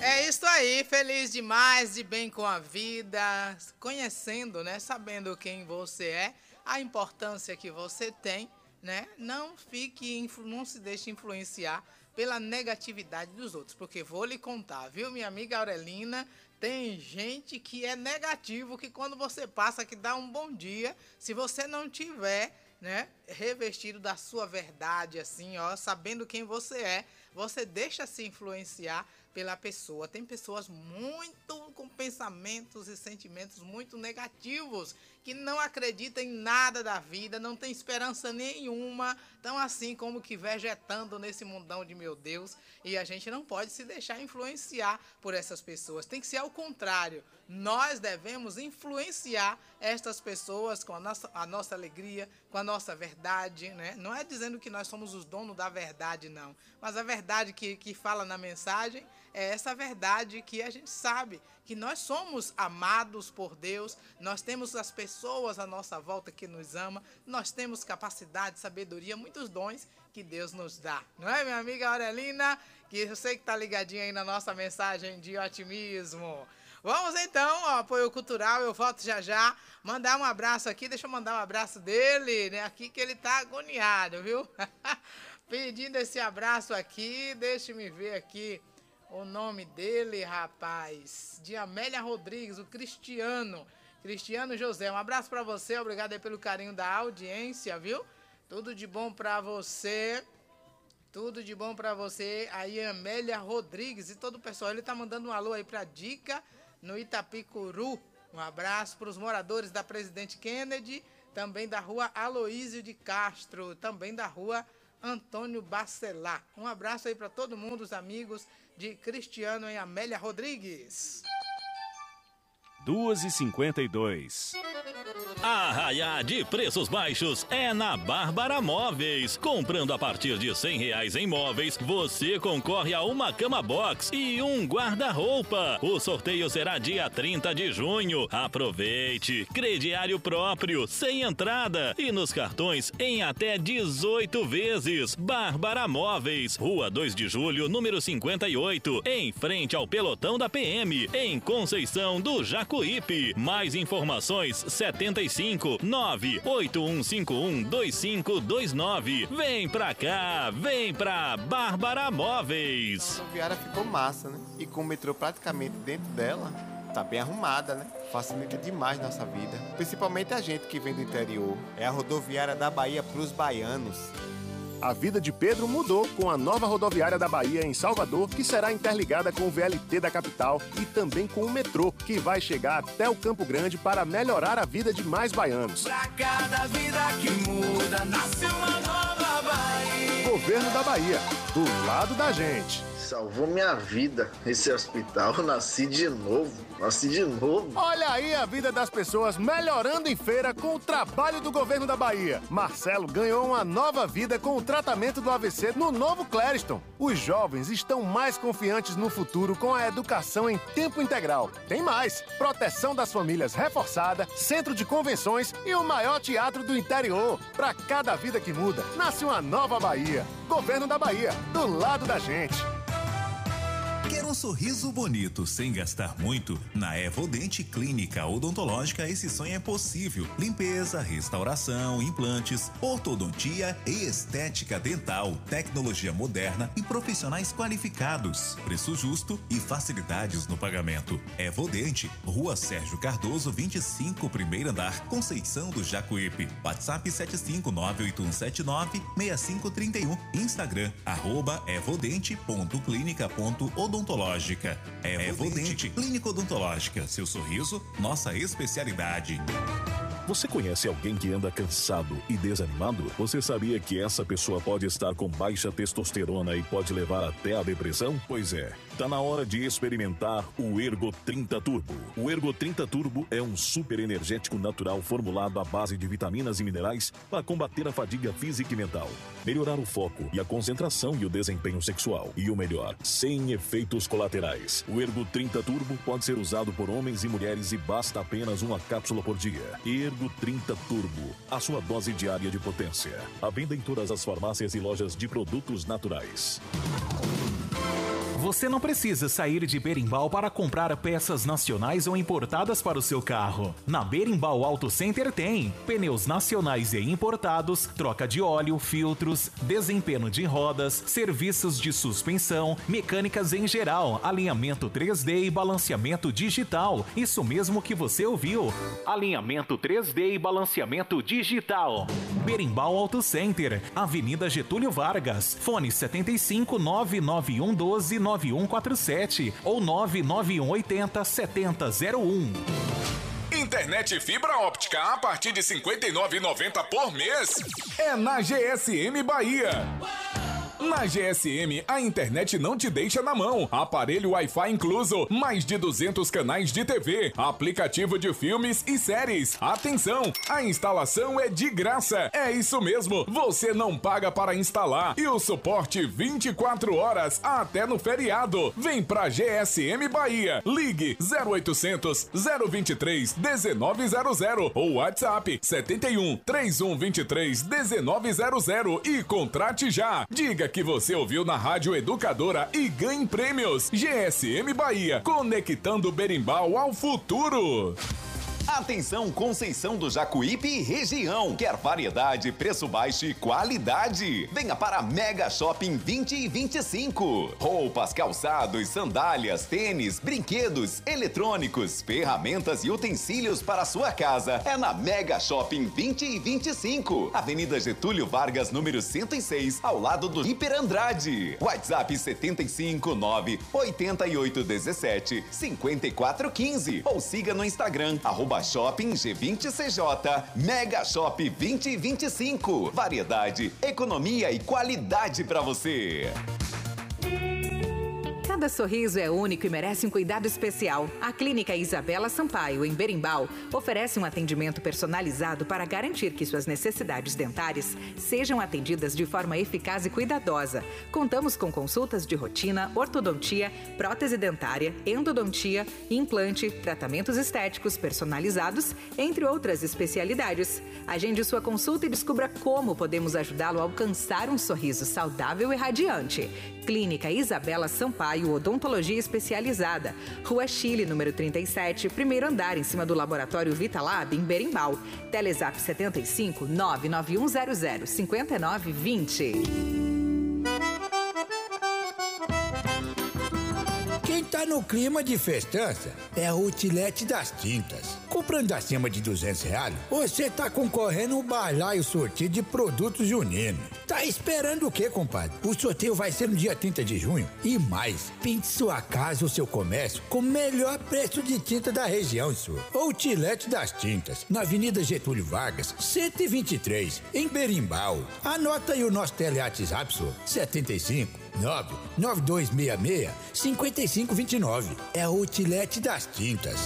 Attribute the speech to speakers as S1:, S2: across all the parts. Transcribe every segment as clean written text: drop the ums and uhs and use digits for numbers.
S1: É isso aí, feliz demais, de bem com a vida, conhecendo, né, sabendo quem você é, a importância que você tem, né? Não se deixe influenciar pela negatividade dos outros, porque vou lhe contar, viu, minha amiga Aurelina, tem gente que é negativo, que quando você passa que dá um bom dia, se você não tiver, né, revestido da sua verdade, assim, ó, sabendo quem você deixa se influenciar pela pessoa. Tem pessoas muito com pensamentos e sentimentos muito negativos, que não acreditam em nada da vida, não tem esperança nenhuma, estão assim como que vegetando nesse mundão de meu Deus, e a gente não pode se deixar influenciar por essas pessoas. Tem que ser ao contrário. Nós devemos influenciar estas pessoas com a nossa alegria, com a nossa verdade, né? Não é dizendo que nós somos os donos da verdade, não. Mas a verdade que fala na mensagem é essa verdade que a gente sabe, que nós somos amados por Deus, nós temos as pessoas à nossa volta que nos amam, nós temos capacidade, sabedoria, muitos dons que Deus nos dá. Não é, minha amiga Aurelina? Que eu sei que tá ligadinha aí na nossa mensagem de otimismo. Vamos então ao apoio cultural, eu volto já já, mandar um abraço aqui, deixa eu mandar um abraço dele, né, aqui que ele tá agoniado, viu? Pedindo esse abraço aqui, deixa-me ver aqui o nome dele, rapaz, de Amélia Rodrigues, o Cristiano José, um abraço pra você, obrigado aí pelo carinho da audiência, viu? Tudo de bom pra você. Tudo de bom pra você, aí Amélia Rodrigues e todo o pessoal. Ele tá mandando um alô aí pra Dica, no Itapicuru. Um abraço pros moradores da Presidente Kennedy, também da rua Aloísio de Castro, também da rua Antônio Bacelar. Um abraço aí pra todo mundo, os amigos de Cristiano e Amélia Rodrigues.
S2: 2h52.
S3: Arraiá de preços baixos é na Bárbara Móveis. Comprando a partir de R$100 em móveis, você concorre a uma cama box e um guarda-roupa. O sorteio será dia 30 de junho. Aproveite! Crediário próprio, sem entrada e nos cartões em até 18 vezes. Bárbara Móveis, Rua 2 de Julho, número 58, em frente ao pelotão da PM, em Conceição do Jacuípe. Mais informações 75 981512529. Vem pra cá, vem pra Bárbara Móveis.
S4: A rodoviária ficou massa, né? E com o metrô praticamente dentro dela, tá bem arrumada, né? Facilita demais nossa vida, principalmente a gente que vem do interior. É a rodoviária da Bahia pros baianos.
S5: A vida de Pedro mudou com a nova rodoviária da Bahia em Salvador, que será interligada com o VLT da capital e também com o metrô, que vai chegar até o Campo Grande para melhorar a vida de mais baianos.
S6: Pra cada vida que muda, nasce uma nova Bahia.
S5: Governo da Bahia, do lado da gente.
S7: Salvou minha vida esse hospital, eu nasci de novo.
S5: Olha aí a vida das pessoas melhorando em feira com o trabalho do governo da Bahia. Marcelo ganhou uma nova vida com o tratamento do AVC no novo Clériston. Os jovens estão mais confiantes no futuro com a educação em tempo integral. Tem mais, proteção das famílias reforçada, centro de convenções e o maior teatro do interior. Para cada vida que muda, nasce uma nova Bahia. Governo da Bahia, do lado da gente.
S8: Quer um sorriso bonito sem gastar muito? Na Evodente Clínica Odontológica esse sonho é possível. Limpeza, restauração, implantes, ortodontia e estética dental, tecnologia moderna e profissionais qualificados. Preço justo e facilidades no pagamento. Evodente, Rua Sérgio Cardoso 25, primeiro andar, Conceição do Jacuípe. WhatsApp 75981796531. Instagram @evodente.clinica.odontológica. Evodente Clínica Odontológica. Seu sorriso, nossa especialidade.
S2: Você conhece alguém que anda cansado e desanimado? Você sabia que essa pessoa pode estar com baixa testosterona e pode levar até a depressão? Pois é, tá na hora de experimentar o Ergo 30 Turbo. O Ergo 30 Turbo é um super energético natural formulado à base de vitaminas e minerais para combater a fadiga física e mental, melhorar o foco e a concentração e o desempenho sexual. E o melhor, sem efeitos colaterais. O Ergo 30 Turbo pode ser usado por homens e mulheres e basta apenas uma cápsula por dia. Ergo 30 Turbo, a sua dose diária de potência. À venda em todas as farmácias e lojas de produtos naturais.
S9: Você não precisa sair de Berimbau para comprar peças nacionais ou importadas para o seu carro. Na Berimbau Auto Center tem pneus nacionais e importados, troca de óleo, filtros, desempenho de rodas, serviços de suspensão, mecânicas em geral, alinhamento 3D e balanceamento digital. Isso mesmo que você ouviu. Alinhamento 3D e balanceamento digital. Berimbau Auto Center, Avenida Getúlio Vargas, fone 75 991 12 9147 ou 99180 7001.
S10: Internet fibra óptica a partir de R$ 59,90 por mês é na GSM Bahia. Na GSM, a internet não te deixa na mão. Aparelho Wi-Fi incluso, mais de 200 canais de TV, aplicativo de filmes e séries. Atenção, a instalação é de graça. É isso mesmo, você não paga para instalar. E o suporte 24 horas até no feriado. Vem pra GSM Bahia. Ligue 0800 023 1900 ou WhatsApp 71 3123 1900 e contrate já. Diga que você ouviu na Rádio Educadora e ganhe prêmios. GSM Bahia, conectando Berimbau ao futuro.
S11: Atenção, Conceição do Jacuípe e região. Quer variedade, preço baixo e qualidade? Venha para Mega Shopping 20 e 25. Roupas, calçados, sandálias, tênis, brinquedos, eletrônicos, ferramentas e utensílios para sua casa. É na Mega Shopping 20 e 25. Avenida Getúlio Vargas, número 106, ao lado do Hiper Andrade. WhatsApp 759 8817 5415 ou siga no Instagram @Shopping G20CJ. Mega Shop 2025. Variedade, economia e qualidade para você.
S12: Cada sorriso é único e merece um cuidado especial. A Clínica Isabela Sampaio, em Berimbau, oferece um atendimento personalizado para garantir que suas necessidades dentárias sejam atendidas de forma eficaz e cuidadosa. Contamos com consultas de rotina, ortodontia, prótese dentária, endodontia, implante, tratamentos estéticos personalizados, entre outras especialidades. Agende sua consulta e descubra como podemos ajudá-lo a alcançar um sorriso saudável e radiante. Clínica Isabela Sampaio, Odontologia Especializada. Rua Chile, número 37, primeiro andar, em cima do Laboratório Vitalab, em Berimbau. Telezap 75 99100 5920.
S13: Quem tá no clima de festança é a Outlet das Tintas. Comprando acima de R$200, você tá concorrendo ao balaio sorteio de produtos juninos. Tá esperando o quê, compadre? O sorteio vai ser no dia 30 de junho. E mais, pinte sua casa ou seu comércio com o melhor preço de tinta da região, senhor. Outlet das Tintas, na Avenida Getúlio Vargas, 123, em Berimbau. Anota aí o nosso WhatsApp, senhor. 75 99266 5529. É a Outlet das Tintas.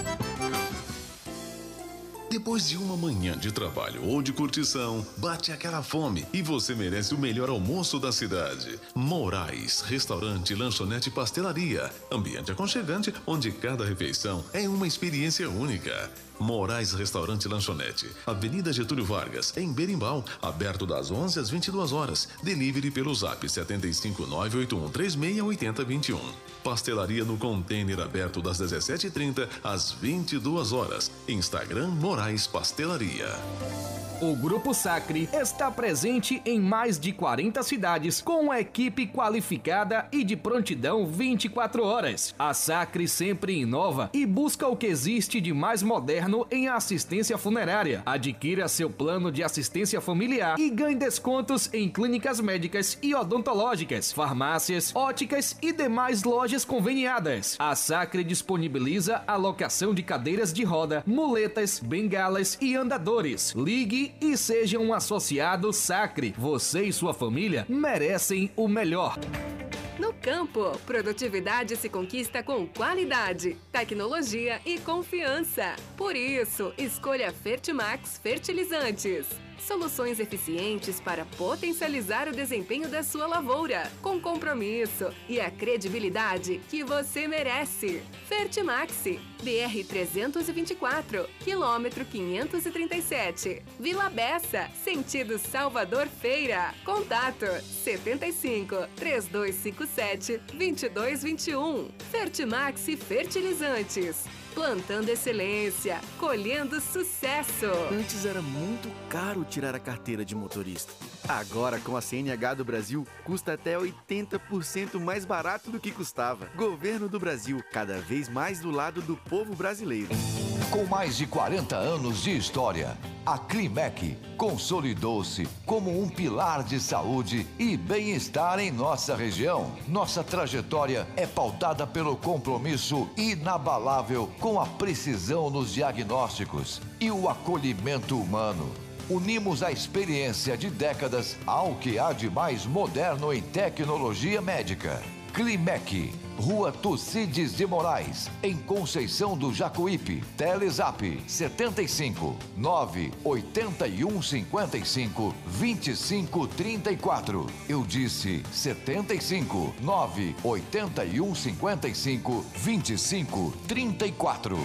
S14: Depois de uma manhã de trabalho ou de curtição, bate aquela fome e você merece o melhor almoço da cidade. Moraes, restaurante, lanchonete e pastelaria. Ambiente aconchegante, onde cada refeição é uma experiência única. Moraes Restaurante e Lanchonete, Avenida Getúlio Vargas, em Berimbau, aberto das 11 às 22 horas. Delivery pelo Zap 75981368021. Pastelaria no container aberto das 17h30 às 22 horas. Instagram Moraes Pastelaria.
S15: O Grupo Sacre está presente em mais de 40 cidades com uma equipe qualificada e de prontidão 24 horas. A Sacre sempre inova e busca o que existe de mais moderno em assistência funerária. Adquira seu plano de assistência familiar e ganhe descontos em clínicas médicas e odontológicas, farmácias, óticas e demais lojas conveniadas. A Sacre disponibiliza a locação de cadeiras de roda, muletas, bengalas e andadores. Ligue e seja um associado Sacre. Você e sua família merecem o melhor.
S16: No campo, produtividade se conquista com qualidade, tecnologia e confiança. Por isso, escolha Fertimax Fertilizantes. Soluções eficientes para potencializar o desempenho da sua lavoura, com compromisso e a credibilidade que você merece. Fertimaxi, BR-324, quilômetro 537, Vila Bessa, sentido Salvador Feira. Contato 75-3257-2221. Fertimaxi Fertilizantes. Plantando excelência, colhendo sucesso.
S17: Antes era muito caro tirar a carteira de motorista. Agora, com a CNH do Brasil, custa até 80% mais barato do que custava. Governo do Brasil, cada vez mais do lado do povo brasileiro.
S18: Com mais de 40 anos de história, a Climec consolidou-se como um pilar de saúde e bem-estar em nossa região. Nossa trajetória é pautada pelo compromisso inabalável com a precisão nos diagnósticos e o acolhimento humano. Unimos a experiência de décadas ao que há de mais moderno em tecnologia médica. Climec, Rua Tucídides de Moraes, em Conceição do Jacuípe. Telezap 75 981 55 25 34. Eu disse 75 981 55 25 34.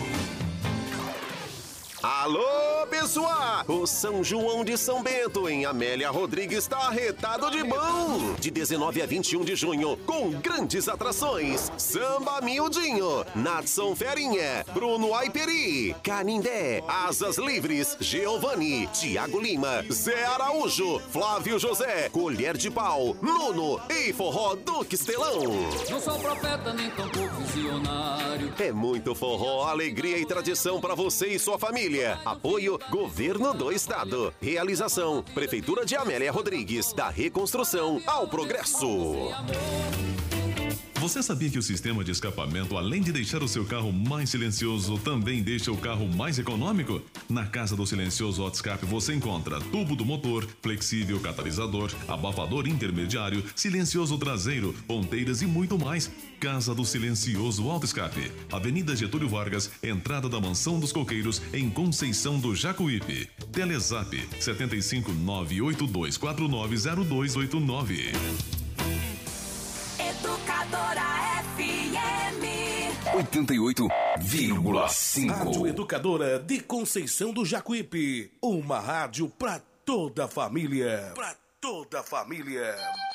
S19: Alô, pessoal! O São João de São Bento, em Amélia Rodrigues, está arretado de bom! De 19 a 21 de junho, com grandes atrações: Samba Miudinho, Natson Ferinha, Bruno Aiperi, Canindé, Asas Livres, Giovanni, Tiago Lima, Zé Araújo, Flávio José, Colher de Pau, Nuno e Forró do Quistelão.
S6: Não sou profeta nem tampouco visionário.
S19: É muito forró, alegria e tradição para você e sua família. Apoio Governo do Estado. Realização Prefeitura de Amélia Rodrigues. Da reconstrução ao progresso.
S14: Você sabia que o sistema de escapamento, além de deixar o seu carro mais silencioso, também deixa o carro mais econômico? Na Casa do Silencioso Autoscape você encontra tubo do motor, flexível catalisador, abafador intermediário, silencioso traseiro, ponteiras e muito mais. Casa do Silencioso Autoscape, Avenida Getúlio Vargas, entrada da Mansão dos Coqueiros, em Conceição do Jacuípe. Telezap 75 982490289.
S6: Educadora FM
S20: 88,5. Rádio Educadora de Conceição do Jacuípe. Uma rádio pra toda a família. Pra toda a família.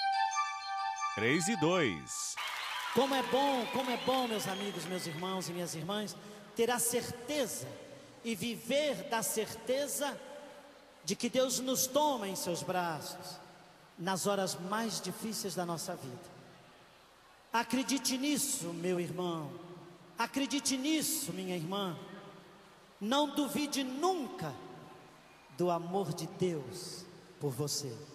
S21: 3 e 2.
S22: Como é bom, meus amigos, meus irmãos e minhas irmãs, ter a certeza e viver da certeza de que Deus nos toma em seus braços nas horas mais difíceis da nossa vida. Acredite nisso, meu irmão. Acredite nisso, minha irmã. Não duvide nunca do amor de Deus por você.